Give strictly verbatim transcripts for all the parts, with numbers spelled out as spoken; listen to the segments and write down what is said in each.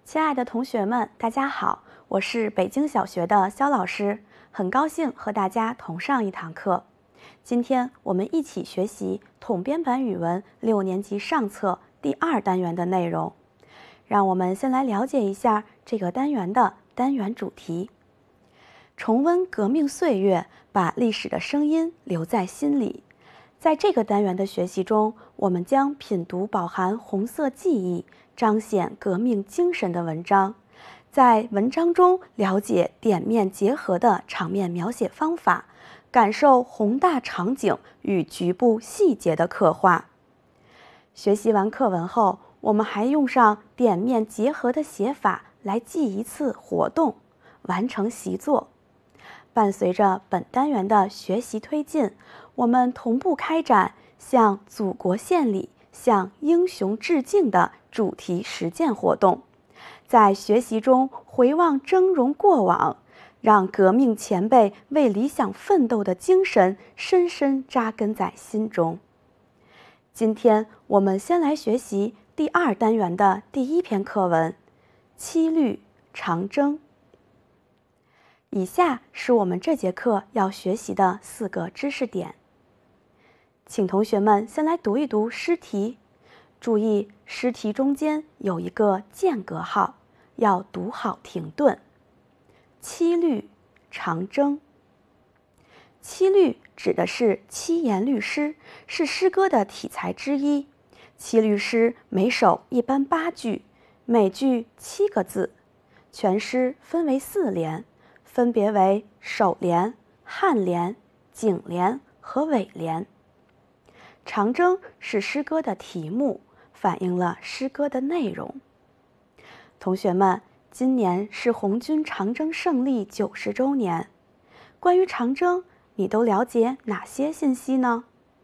亲爱的同学们，大家好，我是北京小学的肖老师，很高兴和大家同上一堂课。今天我们一起学习统编版语文六年级上册第二单元的内容。让我们先来了解一下这个单元的单元主题。重温革命岁月，把历史的声音留在心里。在这个单元的学习中，我们将品读饱含红色记忆、彰显革命精神的文章，在文章中了解点面结合的场面描写方法，感受宏大场景与局部细节的刻画。学习完课文后，我们还用上点面结合的写法来记一次活动，完成习作。伴随着本单元的学习推进，我们同步开展向祖国献礼、向英雄致敬的主题实践活动，在学习中回望峥嵘过往，让革命前辈为理想奋斗的精神深深扎根在心中。今天我们先来学习第二单元的第一篇课文《七律长征》。以下是我们这节课要学习的四个知识点。请同学们先来读一读诗题，注意诗题中间有一个间隔号，要读好停顿。七律长征。七律指的是七言律诗，是诗歌的体裁之一。七律诗每首一般八句，每句七个字，全诗分为四联，分别为首联、颔联、颈联和尾联。长征是诗歌的题目，反映了诗歌的内容。同学们，今年是红军长征胜利九十周年，关于长征，你都了解哪些信息呢？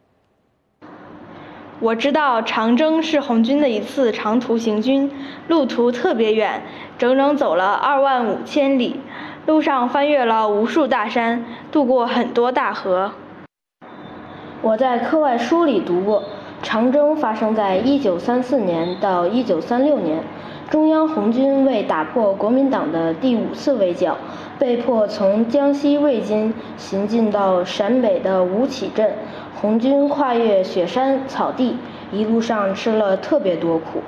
我知道长征是红军的一次长途行军，路途特别远，整整走了二万五千里，路上翻越了无数大山，渡过很多大河。 我在课外书里读过，长征发生在一九三四年到一九三六年，中央红军为打破国民党的第五次围剿，被迫从江西瑞金行进到陕北的吴起镇。红军跨越雪山草地，一路上吃了特别多苦。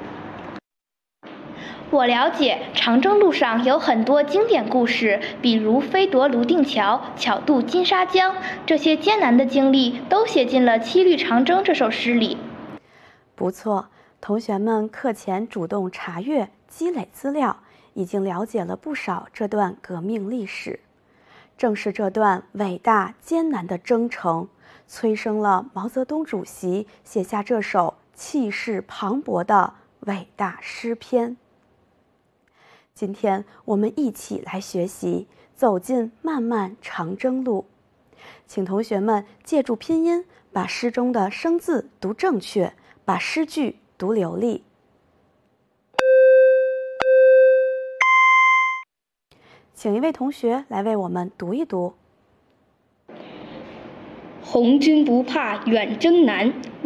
我了解长征路上有很多经典故事，比如飞夺泸定桥、巧渡金沙江，这些艰难的经历都写进了《七律长征》这首诗里。 不错，同学们课前主动查阅、积累资料，已经了解了不少这段革命历史。正是这段伟大艰难的征程，催生了毛泽东主席写下这首气势磅礴的伟大诗篇。今天我们一起来学习走进漫漫长征路，请同学们借助拼音把诗中的生字读正确，把诗句读流利。请一位同学来为我们读一读。 红军不怕远征难，